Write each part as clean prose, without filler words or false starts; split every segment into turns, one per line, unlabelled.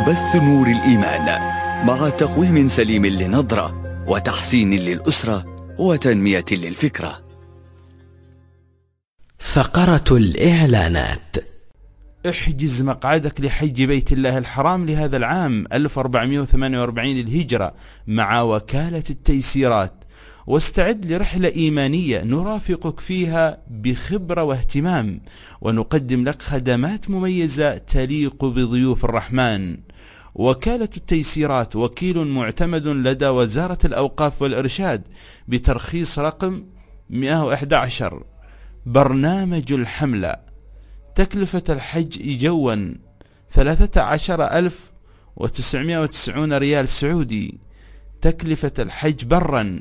بث نور الإيمان مع تقويم سليم للنظرة وتحسين للأسرة وتنمية للفكرة.
فقرة الإعلانات.
احجز مقعدك لحج بيت الله الحرام لهذا العام 1448 للهجرة مع وكالة التيسيرات، واستعد لرحلة إيمانية نرافقك فيها بخبرة واهتمام، ونقدم لك خدمات مميزة تليق بضيوف الرحمن. وكالة التيسيرات وكيل معتمد لدى وزارة الأوقاف والإرشاد بترخيص رقم 111. برنامج الحملة: تكلفة الحج جوا 13,990 ريال سعودي، تكلفة الحج برا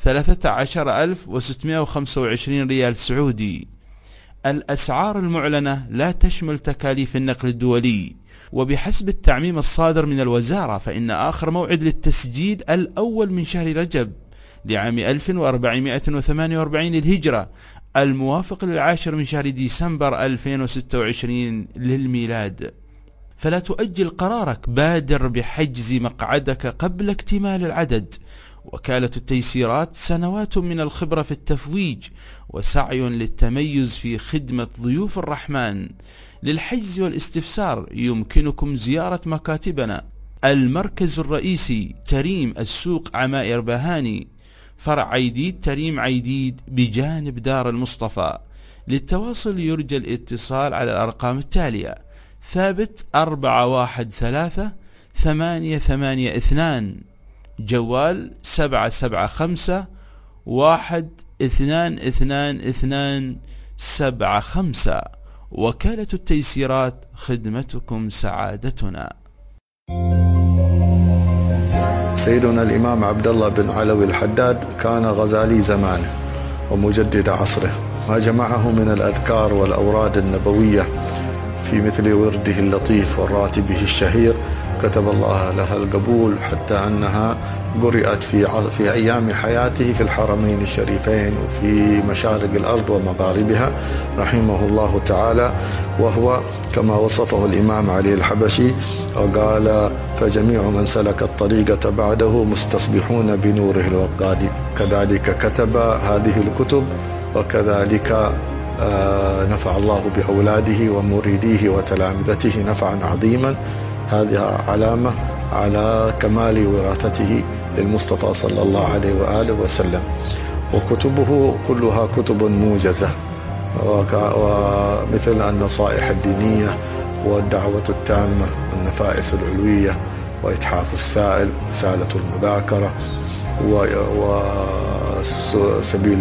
13,625 ريال سعودي. الأسعار المعلنة لا تشمل تكاليف النقل الدولي. وبحسب التعميم الصادر من الوزارة، فإن آخر موعد للتسجيل الأول من شهر رجب لعام 1448 للهجرة، الموافق للعاشر من شهر ديسمبر 2026 للميلاد. فلا تؤجل قرارك، بادر بحجز مقعدك قبل اكتمال العدد. وكالة التيسيرات سنوات من الخبرة في التفويج وسعي للتميز في خدمة ضيوف الرحمن. للحجز والاستفسار يمكنكم زيارة مكاتبنا: المركز الرئيسي تريم السوق عمائر بهاني، فرع عيديد تريم عيديد بجانب دار المصطفى. للتواصل يرجى الاتصال على الأرقام التالية: ثابت 413-882، جوال 775-1222275. وكالة التيسيرات، خدمتكم سعادتنا.
سيدنا الإمام عبد الله بن علوي الحداد كان غزالي زمانه ومجدد عصره، ما جمعه من الأذكار والأوراد النبوية في مثل ورده اللطيف وراتبه الشهير كتب الله لها القبول، حتى أنها قرأت في أيام حياته في الحرمين الشريفين وفي مشارق الأرض ومغاربها رحمه الله تعالى. وهو كما وصفه الإمام علي الحبشي وقال: فجميع من سلك الطريقة بعده مستصبحون بنوره الوقاد. كذلك كتب هذه الكتب، وكذلك نفع الله بأولاده ومريديه وتلامذته نفعا عظيما. هذه علامة على كمال وراثته للمصطفى صلى الله عليه وآله وسلم. وكتبه كلها كتب موجزة، ومثل النصائح الدينية والدعوة التامة والنفائس العلوية وإتحاف السائل، رسالة المذاكرة، وسبيل